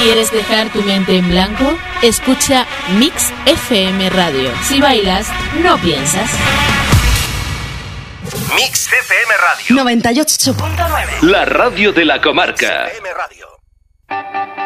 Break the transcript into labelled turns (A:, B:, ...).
A: ¿Quieres dejar tu mente en blanco? Escucha Mix FM Radio. Si bailas, no piensas.
B: Mix FM Radio
C: 98.9.
B: La radio de la comarca.
D: FM Radio.